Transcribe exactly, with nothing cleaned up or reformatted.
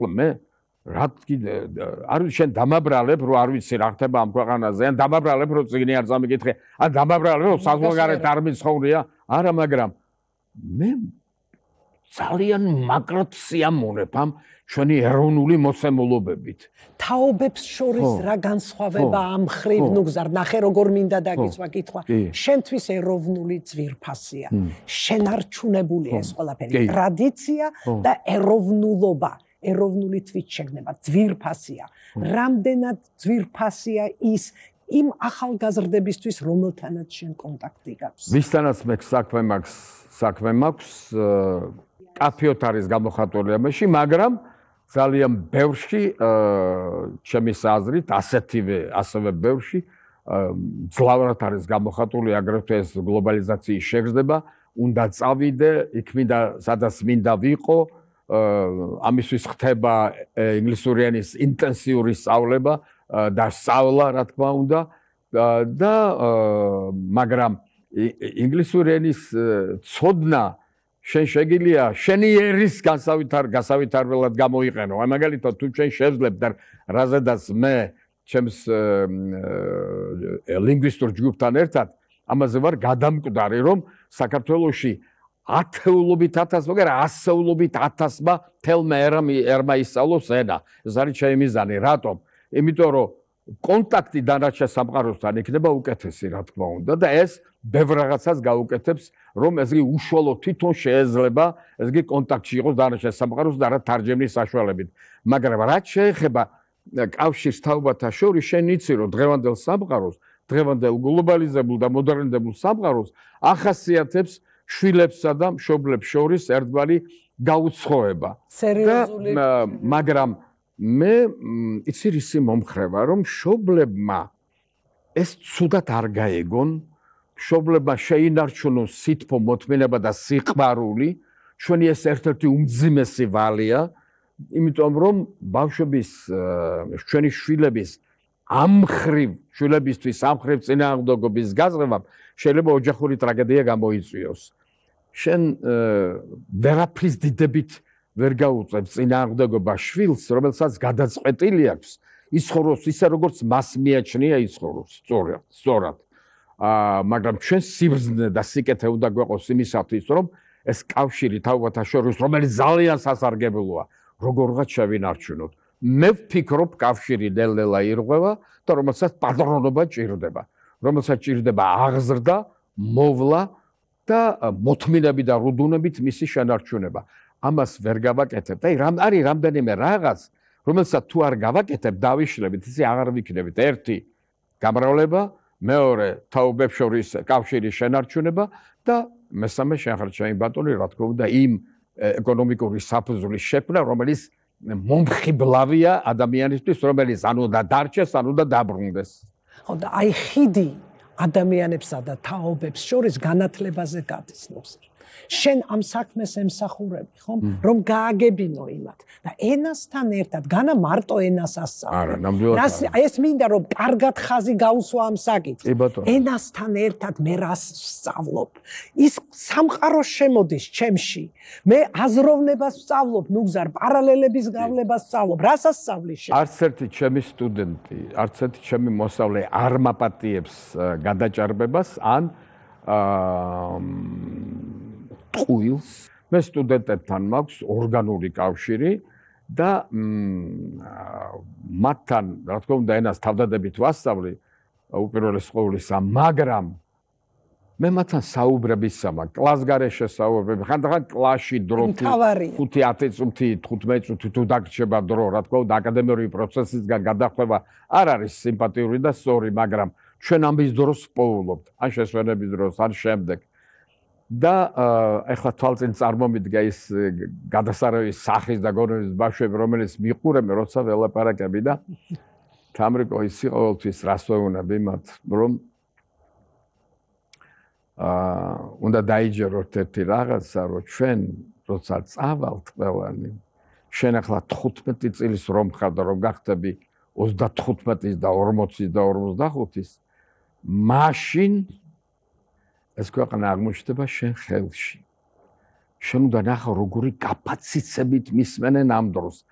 მე რა კიდე არ ვიცი შენ დამაბრალებ რომ არ ვიცი რა ხდება ამ ქვეყანაზე ან დამაბრალებ რომ წიგნი არ წამიკითხე ან დამაბრალებ რომ საზღვარგარეთ არ მიცხოვრია არა მაგრამ მე ძალიან მაგრად სიამოვნებ ამ ჩვენი ეროვნული მოსემულობებით თაობებს შორის რა განსხვავება ამ ხრივ ნუ გზარ ნახე როგორ მინდა დაგიცვა კითხვა შენთვის ეროვნული ძვირფასია შენარჩუნებული ეს ყველაფერი ტრადიცია და ეროვნულობა ეროვნული თვითშეგნება ძვირფასია რამდენად ძვირფასია ის იმ ახალგაზრდებისთვის რომელთანაც შენ კონტაქტი გაქვს ვისთანაც მე საქმე მაქვს საქმე მაქვს კაფეოთ არის გამოხატული ამაში მაგრამ ძალიან ბევრში ჩემი აზრით ასეთივე ასევე ბევრში ძლავრად არის გამოხატული აგრეთვე ეს გლობალიზაციის შეგრძნება უნდა წავიდე იქ მინდა სადაც მინდა ვიყო ამისთვის ხდება ინგლისური ენის ინტენსიური სწავლება და სწავლა რა თქმა უნდა და მაგრამ ინგლისური ენის ცოდნა შენ შეგიძლია შენი ერის განსავითარ გასავითარებლად გამოიყენო. აი მაგალითად თუ შენ შევძლებ და რაზედაც მე ჩემს ლინგვისტურ ჯგუფთან ერთად ამაზე ვარ გადამკვდარი რომ საქართველოში ათეულობით ათას მაგრამ ასეულობით ათასმა თელმა ერმა ისწავლოს ენა. ეს არის ჩემი მიზანი. რატომ? იმიტომ რომ კონტაქტი დანარჩენ სამყაროსთან იქნება უკეთესი რა თქმა უნდა და ეს ბევრ რაღაცას გაუკეთებს რომ ეს კი უშუალოდ თვითონ შეეძლება ეს კი კონტაქტში იყოს დანარჩენ სამყაროსთან და რა თარჯემნის საშუალებით მაგრამ რაც შეეხება კავშირს თაობათა შორის შენ იცი რომ დღევანდელ სამყაროს დღევანდელ გლობალიზებულ და მოდერნიზებულ სამყაროს ახასიათებს შვილებსა და მშობლებს შორის ერთგვარი გაუცხოება სერიოზული მაგრამ მე იცი რისი მომხრევა რომ მშობლებმა ეს ცუდად არ გაეგონ მშობლებმა შეინარჩუნონ სითბო მოთმინება და სიყვარული ჩვენი ეს ერთ-ერთი უმძიმესი ვალია იმიტომ რომ ბავშვების ჩვენი შვილების ამხრივ შვილებისთვის ამხრივ წინააღმდეგობის გაზრებამ შეიძლება ოჯახური ტრაგედია გამოიწვიოს შენ ვერაფრის დიდებით ვერ გაუწევ წინააღმდეგობა შვილს, რომელსაც გადაწყვეტილი აქვს, იცხოვროს ისე როგორც მას მიაჩნია იცხოვროს, სწორად, სწორად. აა, მაგრამ ჩვენ სიბრძნე და სიკეთე უნდა გვეყოს იმისათვის, რომ ეს კავშირი თაობათა შორის, რომელიც ძალიან სასარგებლოა, როგორღაც შევინარჩუნოთ. მე ვფიქრობ, კავშირი ნელ-ნელა ირღვევა და რომელსაც პატრონობა ჭირდება, რომელსაც ჭირდება აღზრდა, მოვლა და მოთმინები და რუდუნებით მისი შენარჩუნება. ამას ვერ გავაკეთებთ. აი, რამ არის რამდენიმე რაღაც, რომელსაც თუ არ გავაკეთებ, დავიშლებით, ისე აღარ ვიქნებით. ერთი გამრავლება, მეორე თაობებს შორის კავშირის შენარჩუნება და მესამე შენხარჩენი ბატონი, რა თქმა უნდა, იმ ეკონომიკური საფუძვლის შექმნა, რომელიც მომხიბლავია ადამიანისთვის, რომელიც ანუ და დარჩეს, ანუ და დაბრუნდეს. ხო და აი ხიდი ადამიანებსა და თაობებს შორის განათლებაზე გადის ნუს. შენ ამ საქმეს ემსახურები, ხომ? რომ გააგებინო იმათ და ენასთან ერთად, განა მარტო ენას ასწავლე. არა, ნამდვილად. ეს მინდა რომ კარგად ხაზი გაუსვა ამ საკითხს. ენასთან ერთად მე რას ვსწავლობ? ის სამყარო შემოდის ჩემში. მე აზროვნებას ვსწავლობ, ნუ გზარ პარალელების გავლებას ვსწავლობ. რას ასწავლი შენ? არც ერთი ჩემი სტუდენტი, არც ერთი ჩემი მოსწავლე არ მაპატიებს გადაჭარბებას ან აა ტყუილს მე სტუდენტებთან მაქვს ორგანული კავშირი და მათთან რა თქმა უნდა ენას თავდადებით ვასწავლი უპირველეს ყოვლისა მაგრამ მე მათთან საუბრებისა მაქვს კლასგარეშე საუბრები ხანდახან კლასში დრო ხუთი ათი წუთი თხუთმეტი წუთი თუ დაგრჩება დრო რა თქმა უნდა აკადემიური პროცესისგან გადახვევა არ არის სიმპათიური და სწორი მაგრამ ჩვენ ამის დროს პოულობთ ან შესვენების დროს ან შემდეგ და ეხლა თვალწინ წარმომიდგა ის გადასარევი სახის და გონების ბავშვები რომელიც მიყურებენ როცა ველაპარაკები და თამრიკო ისი ყოველთვის რას ვეუბნები მათ რომ აა უნდა დაიჯეროთ ერთი რაღაცა რომ ჩვენ როცა წავალთ ყველანი შენ ახლა თხუთმეტი წლის რომ ხარ და რომ გახდები ოცდათხუთმეტის და ორმოცის და ორმოცდახუთის მაშინ ეს ქვეყანა აღმოჩნდება შენ ხელში. შენ უნდა ნახო როგორი კაპაციტებით მისმენენ ამ დროს.